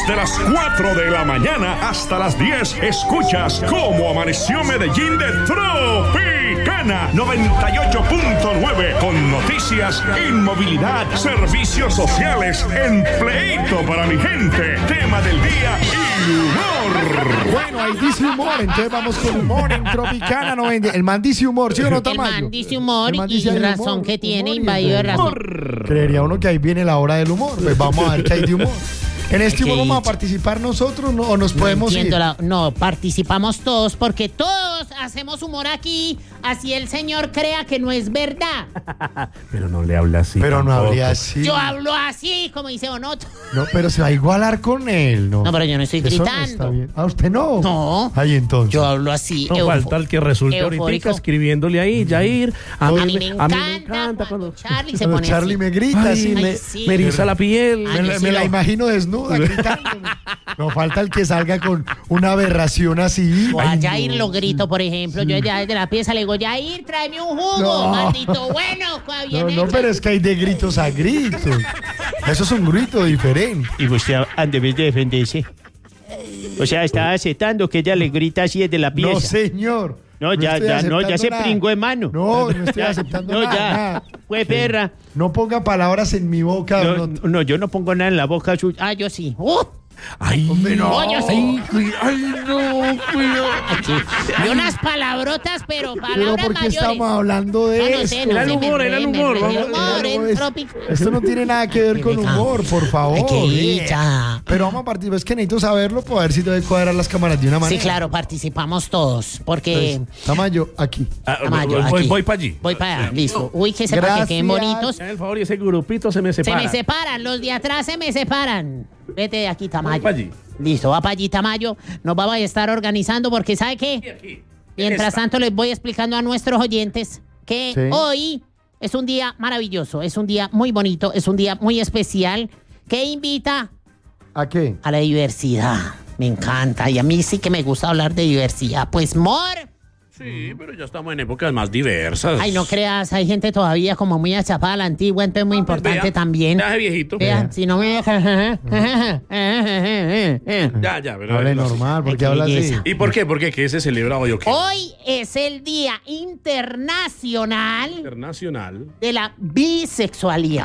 Desde las 4 de la mañana hasta las 10 escuchas Cómo Amaneció Medellín de Tropicana 98.9 con noticias, inmovilidad, servicios sociales, empleito para mi gente, tema del día y humor. Bueno, ahí dice humor, entonces vamos con humor en Tropicana 90. El man dice humor, ¿sí o no, Tamayo? El man dice humor y razón que tiene, invadido de razón. Creería uno que ahí viene la hora del humor. Pues vamos a ver qué hay de humor. En este humor vamos a participar nosotros, ¿no? ¿O nos podemos ir? No, participamos todos porque todos hacemos humor aquí, así el señor crea que no es verdad. Pero no le habla así. Pero tampoco. no habría así. Yo hablo así, como dice Bonoto. No, pero se va a igualar con él, ¿no? No, pero yo no estoy Eso gritando. no está bien. ¿Ah, usted no? No. Ahí entonces. Yo hablo así. No falta el que resulte ahorita escribiéndole ahí, Jair. A mí me encanta cuando Charlie se pone Charlie así. me grita Ay, así. me eriza la piel. Me la imagino desnuda, gritando. No falta el que salga con una aberración así. O a Jair lo grito, por ejemplo. Yo desde la pieza le digo, Jair, tráeme un jugo, No. maldito bueno. No, pero es que hay de gritos a gritos. Eso es un grito diferente. Y usted debe de defenderse. O sea, está aceptando que ella le grita así desde la pieza. No, señor. No, ya se pringó de mano. No estoy aceptando nada. Fue perra. No ponga palabras en mi boca. No, yo no pongo nada en la boca suya. Ah, yo sí. Ay, hombre, no. Yo sí. Ay, no, cuidado. Y unas palabrotas, pero Pero palabras ¿por qué mayores. estamos hablando de esto? Era el humor, era el humor, El vamos. humor en Trópico. Esto no tiene nada que ver con humor, por favor. Ya. Pero vamos a participar. Es que necesito saberlo para ver si te voy a cuadrar las cámaras de una manera. Sí, claro, participamos todos. Porque. Entonces, Tamayo, aquí. Tamayo, aquí. Voy para allí. Voy para allá, listo. Uy, que sepa que queden Gracias. bonitos. Por favor, y ese grupito se me Se separa. me separan, los de atrás se me separan. Vete de aquí, Tamayo. Voy pa' allí. Listo, va para allí, Tamayo. Nos vamos a estar organizando porque, ¿sabe qué? Aquí. Mientras tanto, les voy explicando a nuestros oyentes que Sí. hoy es un día maravilloso, es un día muy bonito, es un día muy especial que invita ¿A qué? a la diversidad. Me encanta y a mí sí que me gusta hablar de diversidad. Pues, Mor. Sí, pero ya estamos en épocas más diversas. Ay, no creas, hay gente todavía como muy achapada a la antigua, entonces muy importante Vea, también. Ya, viejito. Vea, si no me... Ya, pero. Hable normal, porque habla así. belleza. ¿Y por qué? ¿Por qué? ¿Qué se celebra hoy o qué? Hoy es el Día Internacional Internacional. de la Bisexualidad.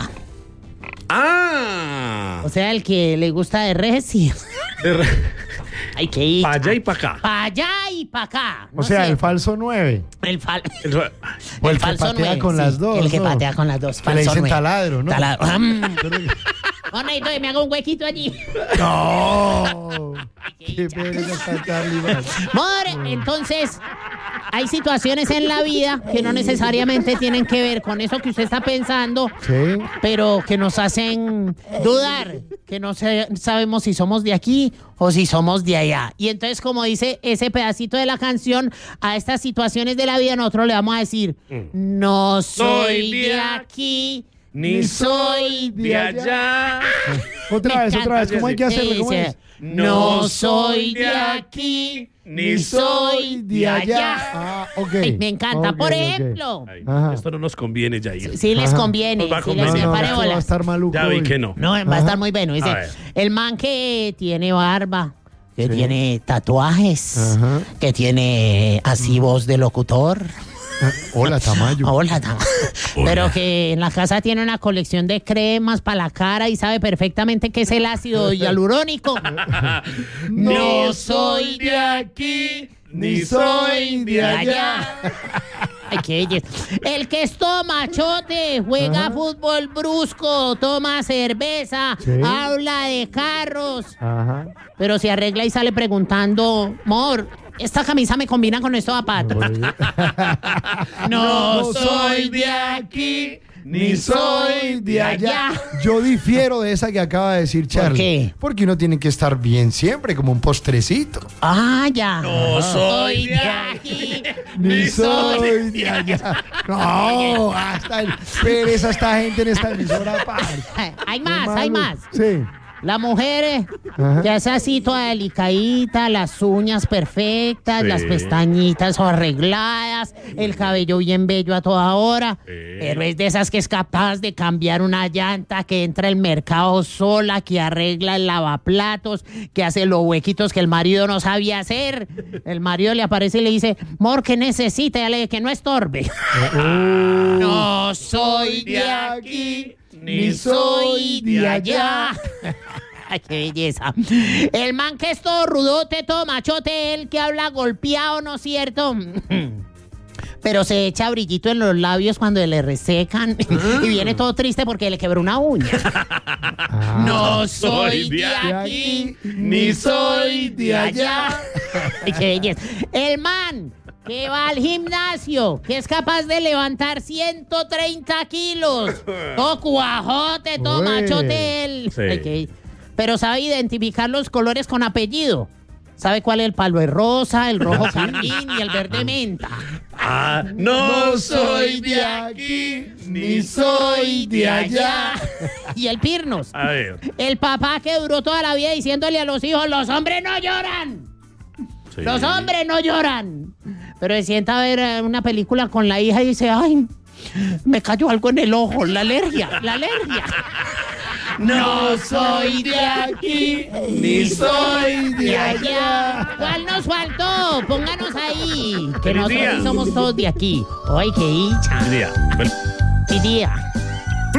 ¡Ah! O sea, el que le gusta de reci. Hay que ir. Para allá y para acá. Para allá y para acá. O sea, el falso 9. El O el que falso patea nueve, con sí, las dos. El que ¿no? patea con las dos. Que le falso dicen nueve. taladro, ¿no? Taladro. No, necesito que me haga un huequito allí. No. Qué pereza está Charlie, man. More, entonces, hay situaciones en la vida que no necesariamente tienen que ver con eso que usted está pensando, Sí. pero que nos hacen dudar, que no sabemos si somos de aquí o si somos de allá. Y entonces, como dice ese pedacito de la canción, a estas situaciones de la vida nosotros le vamos a decir, no soy de aquí, ni soy de allá. Otra vez. ¿Cómo hay que hacerlo? ¿Cómo es? No soy de aquí, ni soy de allá. Ah, ok. Ay, me encanta. Ok, Por ok. ejemplo, Ay, Ajá. esto no nos conviene, Jair. si les Ajá. conviene, Nos va a si les convenir. No, separe esto va a bolas. estar maluco. Ya vi hoy. que no. No, va a Ajá. estar muy bueno. Dice, A ver. el man que tiene barba, que Sí. tiene tatuajes, Ajá. que tiene así voz de locutor. Hola, Tamayo. Hola, pero que en la casa tiene una colección de cremas para la cara y sabe perfectamente qué es el ácido hialurónico. No soy de aquí, ni soy de allá. Ay, qué belleza. El que es tomachote, juega fútbol brusco, toma cerveza, Sí. habla de carros, Ajá. pero se arregla y sale preguntando, Mor, esta camisa me combina con estos zapatos. No soy de aquí, ni soy de allá. Yo difiero de esa que acaba de decir Charlie. qué? Porque uno tiene que estar bien siempre, como un postrecito. Ah, ya. No soy de aquí, Ni soy de allá. No, hasta el pereza esta gente en esta emisora. Parce. Hay Qué más, hay malo. más. Sí. La mujer ya es así toda delicadita, las uñas perfectas, las pestañitas arregladas, el cabello bien bello a toda hora. Pero es de esas que es capaz de cambiar una llanta, que entra al mercado sola, que arregla el lavaplatos, que hace los huequitos que el marido no sabía hacer. El marido le aparece y le dice, mor, ¿qué necesita? Ya le dice que no estorbe. No soy de aquí, ni soy de allá. Ay, qué belleza. El man que es todo rudote, todo machote, el que habla golpeado, ¿no es cierto? Pero se echa brillito en los labios cuando le resecan y viene todo triste porque le quebró una uña. No soy de aquí, ni soy de allá. Ay, qué belleza. El man que va al gimnasio, que es capaz de levantar 130 kilos. Todo cuajote, todo machote él. Sí. Okay. Pero sabe identificar los colores con apellido. ¿Sabe cuál es el palo? El rosa, el rojo carmín y el verde menta. No soy de aquí, ni soy de allá. Y el pirnos. A ver. El papá que duró toda la vida diciéndole a los hijos, los hombres no lloran. Sí. Los hombres no lloran. Pero se sienta a ver una película con la hija y dice, ay, me cayó algo en el ojo, la alergia. No soy de aquí, ni soy de allá. ¿Cuál nos faltó? Pónganos ahí, que Feliz nosotros día. somos todos de aquí. Ay, qué hincha. Día. Bueno. Sí, día.